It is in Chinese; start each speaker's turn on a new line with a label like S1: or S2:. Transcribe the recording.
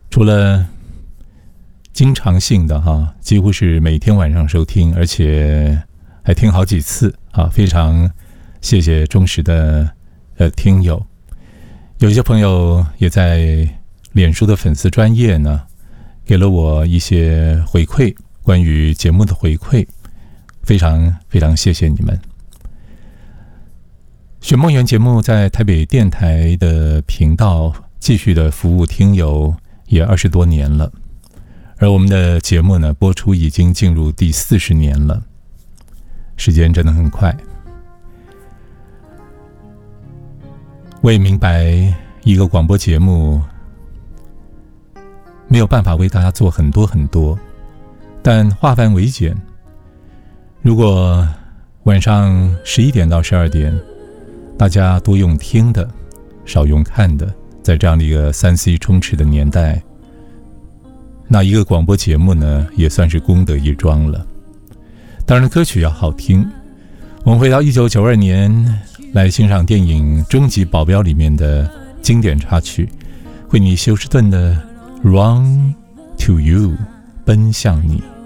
S1: 除了经常性的几乎是每天晚上收听，而且还听好几次非常谢谢忠实的听友。有一些朋友也在脸书的粉丝专页呢，给了我一些回馈，关于节目的回馈，非常非常谢谢你们。寻梦园节目在台北电台的频道继续的服务听友也20多年了，而我们的节目呢，播出已经进入第40年了，时间真的很快。我也明白一个广播节目没有办法为大家做很多很多，但化繁为简，如果晚上11点到12点大家多用听的少用看的，在这样的一个3C 充斥的年代，那一个广播节目呢也算是功德一桩了。当然歌曲要好听，我们回到1992年来欣赏电影《终极保镖》里面的经典插曲，惠妮休斯顿的 Run to You， 奔向你。